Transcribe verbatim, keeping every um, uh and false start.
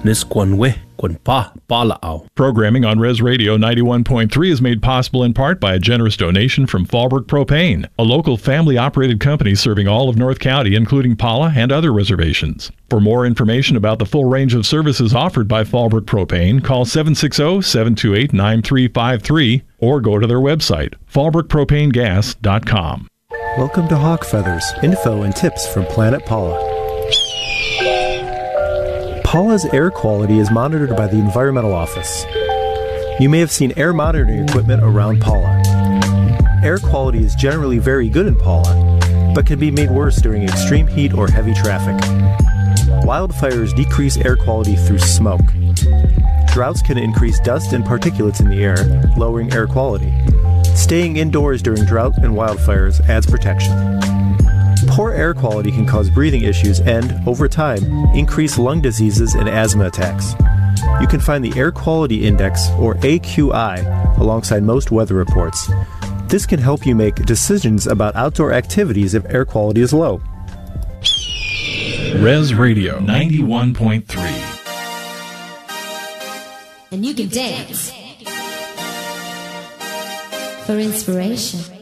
Nisquanwe, Quanpa, Pala'au. Programming on Res Radio ninety-one point three is made possible in part by a generous donation from Fallbrook Propane, a local family-operated company serving all of North County, including Pala and other reservations. For more information about the full range of services offered by Fallbrook Propane, call seven six zero, seven two eight, nine three five three or go to their website, fallbrook propane gas dot com. Welcome to Hawk Feathers, info and tips from Planet Paula. Paula's air quality is monitored by the Environmental Office. You may have seen air monitoring equipment around Paula. Air quality is generally very good in Paula, but can be made worse during extreme heat or heavy traffic. Wildfires decrease air quality through smoke. Droughts can increase dust and particulates in the air, lowering air quality. Staying indoors during drought and wildfires adds protection. Poor air quality can cause breathing issues and, over time, increase lung diseases and asthma attacks. You can find the Air Quality Index, or A Q I, alongside most weather reports. This can help you make decisions about outdoor activities if air quality is low. Res Radio ninety-one point three. And you can dance for inspiration.